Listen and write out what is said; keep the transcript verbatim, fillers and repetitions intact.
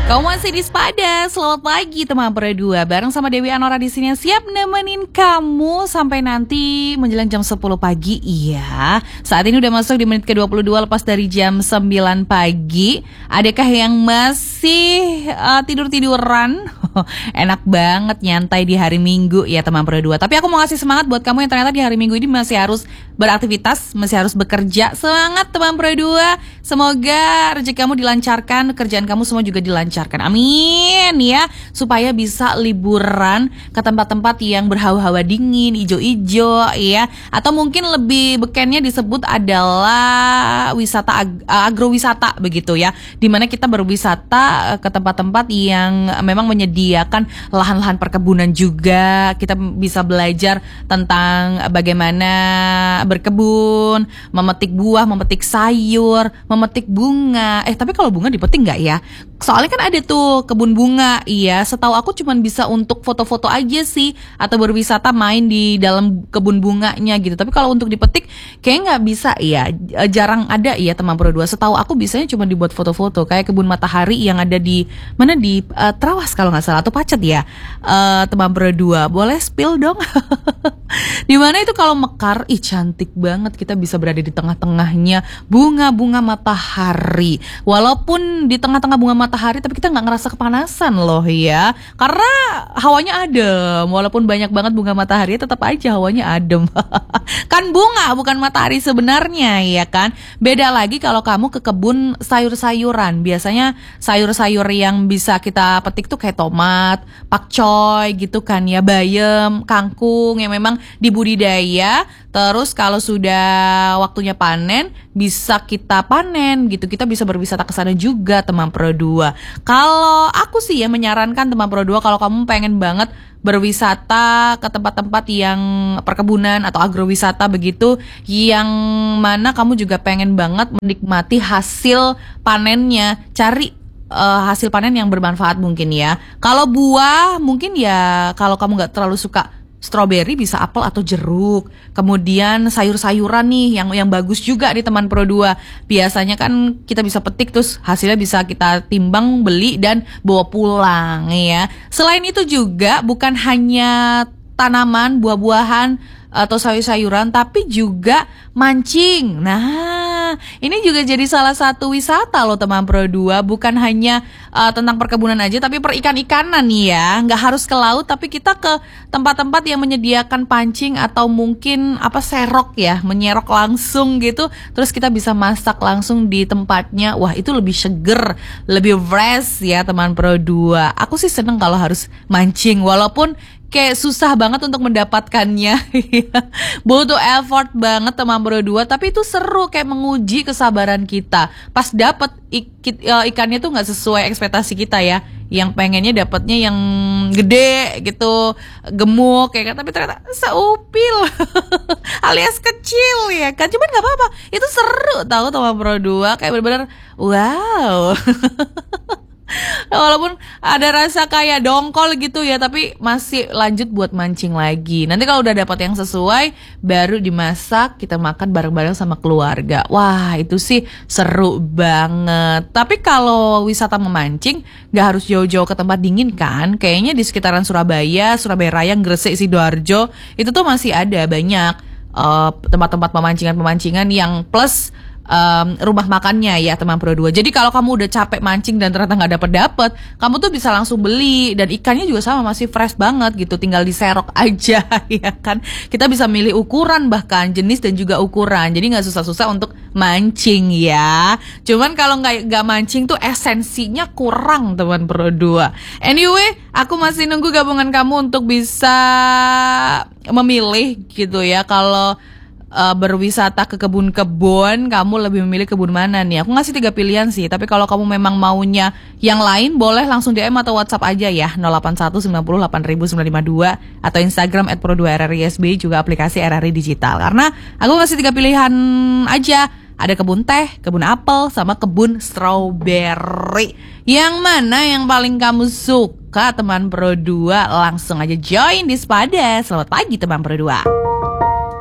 Kau masih di Spada. Selamat pagi teman berdua. Bareng sama Dewi Anora di sini siap nemenin kamu sampai nanti menjelang jam sepuluh pagi. Iya. Saat ini udah masuk di menit ke dua puluh dua lepas dari jam sembilan pagi. Adakah yang masih uh, tidur-tiduran? Enak banget nyantai di hari Minggu ya teman berdua. Tapi aku mau kasih semangat buat kamu yang ternyata di hari Minggu ini masih harus beraktivitas, masih harus bekerja. Semangat teman berdua. Semoga rezeki kamu dilancarkan, kerjaan kamu semua juga dilancarkan. Amin ya. Supaya bisa liburan ke tempat-tempat yang berhawa-hawa dingin, ijo-ijo ya. Atau mungkin lebih bekennya disebut adalah wisata ag- agrowisata begitu ya. Dimana kita berwisata ke tempat-tempat yang memang menyediakan lahan-lahan perkebunan juga. Kita bisa belajar tentang bagaimana berkebun, memetik buah, memetik sayur, memetik bunga. Eh tapi kalau bunga dipetik nggak ya? Soalnya kan ada tuh kebun bunga, iya. Setahu aku cuma bisa untuk foto-foto aja sih, atau berwisata main di dalam kebun bunganya gitu. Tapi kalau untuk dipetik, kayaknya nggak bisa ya. Jarang ada ya teman berdua. Setahu aku biasanya cuma dibuat foto-foto, kayak kebun matahari yang ada di mana di uh, Trawas kalau nggak salah, atau Pacet ya. Uh, teman berdua, boleh spill dong. Dimana itu kalau mekar, ih cantik banget. Kita bisa berada di tengah-tengahnya bunga-bunga matahari. Walaupun di tengah-tengah bunga matahari, tapi kita nggak ngerasa kepanasan loh ya, karena hawanya adem. Walaupun banyak banget bunga matahari, tetap aja hawanya adem. Kan bunga bukan matahari sebenarnya ya kan. Beda lagi kalau kamu ke kebun sayur-sayuran. Biasanya sayur-sayur yang bisa kita petik tuh kayak tomat, pakcoy gitu kan ya, bayam, kangkung yang memang dibudidaya. Terus kalau sudah waktunya panen, bisa kita panen gitu. Kita bisa berwisata ke sana juga teman Pro dua. Kalau aku sih ya menyarankan teman Pro dua, kalau kamu pengen banget berwisata ke tempat-tempat yang perkebunan atau agrowisata begitu, yang mana kamu juga pengen banget menikmati hasil panennya, cari uh, hasil panen yang bermanfaat mungkin ya. Kalau buah mungkin ya, kalau kamu gak terlalu suka strawberry, bisa apel atau jeruk. Kemudian sayur-sayuran nih yang yang bagus juga di teman Pro dua. Biasanya kan kita bisa petik terus hasilnya bisa kita timbang, beli dan bawa pulang ya. Selain itu juga bukan hanya tanaman, buah-buahan atau sayur-sayuran, tapi juga mancing. Nah, ini juga jadi salah satu wisata loh teman Pro dua. Bukan hanya uh, tentang perkebunan aja, tapi perikan-ikanan nih ya. Nggak harus ke laut, tapi kita ke tempat-tempat yang menyediakan pancing atau mungkin apa serok ya, menyerok langsung gitu. Terus kita bisa masak langsung di tempatnya. Wah, itu lebih seger, lebih fresh ya teman Pro dua. Aku sih seneng kalau harus mancing, walaupun kayak susah banget untuk mendapatkannya. Butuh effort banget teman Pro dua, tapi itu seru, kayak menguji kesabaran kita. Pas dapet ik- ikannya tuh gak sesuai ekspektasi kita ya. Yang pengennya dapetnya yang gede gitu, gemuk ya kan, tapi ternyata seupil alias kecil ya kan. Cuman gak apa-apa, itu seru tahu teman Pro dua, kayak bener-bener wow. Walaupun ada rasa kayak dongkol gitu ya, tapi masih lanjut buat mancing lagi. Nanti kalau udah dapat yang sesuai, baru dimasak, kita makan bareng-bareng sama keluarga. Wah, itu sih seru banget. Tapi kalau wisata memancing, gak harus jauh-jauh ke tempat dingin kan. Kayaknya di sekitaran Surabaya, Surabaya Raya, Gresik, Sidoarjo, itu tuh masih ada banyak uh, tempat-tempat pemancingan-pemancingan yang plus Um, rumah makannya ya teman Pro dua. Jadi kalau kamu udah capek mancing dan ternyata nggak dapet dapet, kamu tuh bisa langsung beli, dan ikannya juga sama, masih fresh banget gitu, tinggal diserok aja ya kan. Kita bisa milih ukuran, bahkan jenis dan juga ukuran, jadi nggak susah-susah untuk mancing ya. Cuman kalau nggak nggak mancing tuh esensinya kurang teman Pro dua. Anyway, aku masih nunggu gabungan kamu untuk bisa memilih gitu ya. Kalau Uh, berwisata ke kebun-kebun, kamu lebih memilih kebun mana nih? Aku ngasih tiga pilihan sih, tapi kalau kamu memang maunya yang lain, boleh langsung D M atau WhatsApp aja ya, nol delapan satu sembilan nol delapan nol sembilan lima dua, atau Instagram at pro dua r r i s b, juga aplikasi R R I Digital. Karena aku ngasih tiga pilihan aja, ada kebun teh, kebun apel, sama kebun strawberry. Yang mana yang paling kamu suka teman Pro dua? Langsung aja join di Spada. Selamat pagi teman Pro dua.